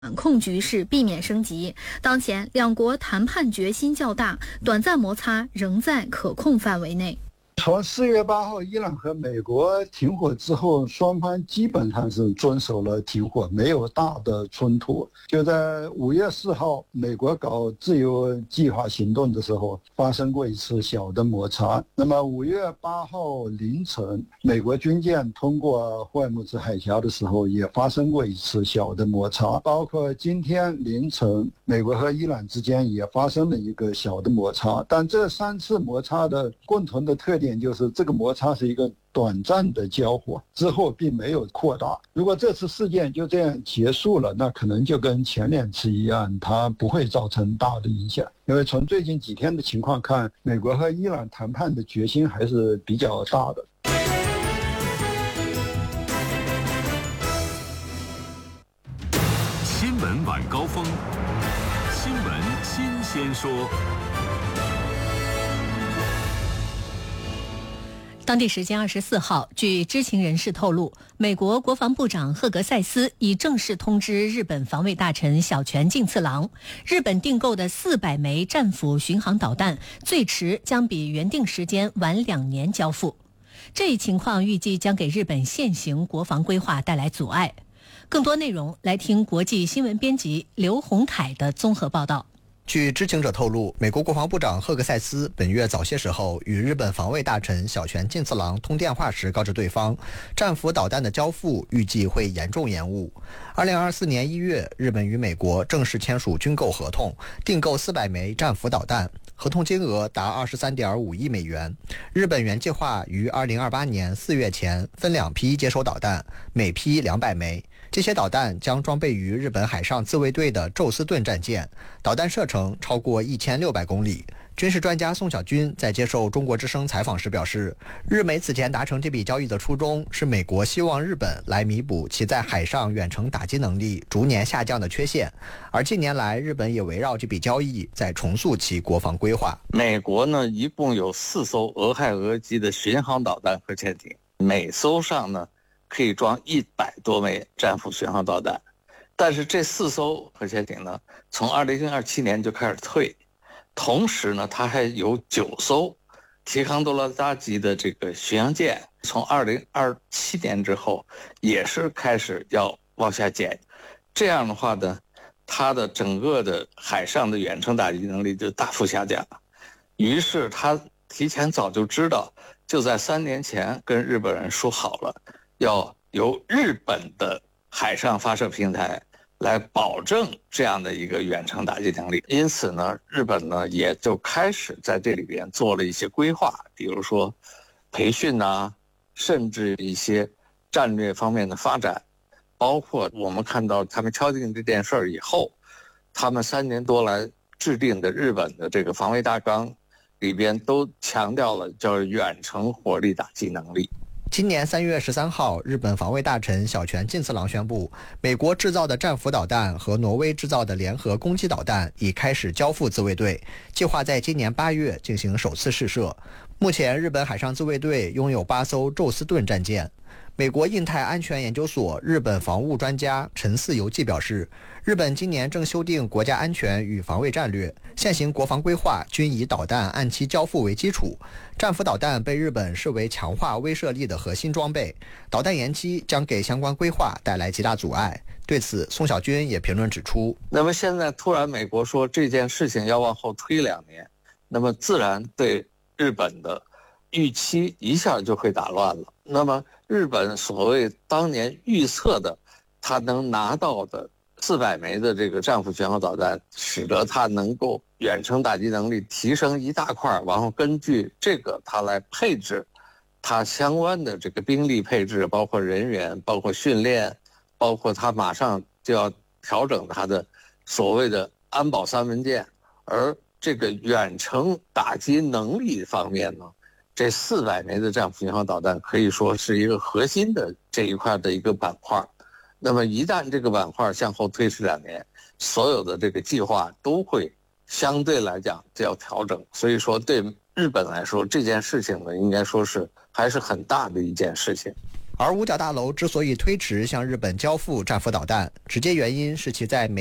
管控局势，避免升级。当前两国谈判决心较大，短暂摩擦仍在可控范围内。 从4月8号伊朗和美国停火之后，双方基本上是遵守了停火，没有大的冲突。就在5月4号，美国搞自由计划行动的时候，发生过一次小的摩擦。那么5月8号凌晨，美国军舰通过霍尔木兹海峡的时候，也发生过一次小的摩擦。包括今天凌晨，美国和伊朗之间也发生了一个小的摩擦。但这3次摩擦的共同的特点就是这个摩擦是一个短暂的交火，之后并没有扩大。如果这次事件就这样结束了，那可能就跟前2次一样，它不会造成大的影响。因为从最近几天的情况看，美国和伊朗谈判的决心还是比较大的。 新闻晚高峰，新闻新鲜说。 当地时间24号，据知情人士透露，美国国防部长赫格塞斯已正式通知日本防卫大臣小泉进次郎，日本订购的400枚战斧巡航导弹最迟将比原定时间晚2年交付。这一情况预计将给日本现行国防规划带来阻碍。更多内容来听国际新闻编辑刘洪凯的综合报道。 据知情者透露，美国国防部长赫格塞斯本月早些时候与日本防卫大臣小泉进次郎通电话时告知对方，战斧导弹的交付预计会严重延误。2024年1月，日本与美国正式签署军购合同，订购400枚战斧导弹，合同金额达23.5亿美元。日本原计划于2028年4月前分2批接收导弹，每批200枚。这些导弹将装备于日本海上自卫队的宙斯盾战舰，导弹射程超过1600公里。军事专家宋小军在接受中国之声采访时表示，日美此前达成这笔交易的初衷是美国希望日本来弥补其在海上远程打击能力逐年下降的缺陷，而近年来日本也围绕这笔交易在重塑其国防规划。 美国呢，一共有4艘俄亥俄级的巡航导弹核潜艇，每艘上呢可以装100多枚战斧巡航导弹，但是这4艘核潜艇呢，从2027年就开始退，同时呢，它还有9艘提康多拉扎级的这个巡洋舰，从2027年之后也是开始要往下减。这样的话呢，它的整个的海上的远程打击能力就大幅下降。于是他提前早就知道，就在3年前跟日本人说好了，要由日本的海上发射平台来保证这样的一个远程打击能力。因此呢，日本呢也就开始在这里边做了一些规划，比如说培训啊，甚至一些战略方面的发展，包括我们看到他们敲定这件事儿以后，他们3年多来制定的日本的这个防卫大纲里边都强调了叫远程火力打击能力。 今年3月13号，日本防卫大臣小泉进次郎宣布，美国制造的战斧导弹和挪威制造的联合攻击导弹已开始交付自卫队，计划在今年8月进行首次试射。目前，日本海上自卫队拥有8艘宙斯盾战舰。美国印太安全研究所日本防务专家陈四游记表示，日本今年正修订国家安全与防卫战略，现行国防规划均以导弹按期交付为基础。战斧导弹被日本视为强化威慑力的核心装备，导弹延期将给相关规划带来极大阻碍。对此，宋小军也评论指出， 那么现在突然美国说这件事情要往后推2年，那么自然对日本的预期一下就会打乱了。那么日本所谓当年预测的他能拿到的400枚的这个战斧巡航导弹，使得它能够远程打击能力提升一大块，然后根据这个它来配置它相关的这个兵力配置，包括人员，包括训练，包括它马上就要调整它的所谓的安保3文件。而这个远程打击能力方面呢，这400枚的战斧巡航导弹可以说是一个核心的这一块的一个板块。那么一旦这个板块向后推迟2年，所有的这个计划都会相对来讲就要调整。所以说对日本来说，这件事情呢，应该说是还是很大的一件事情。 而五角大楼之所以推迟向日本交付战斧导弹，直接原因是其在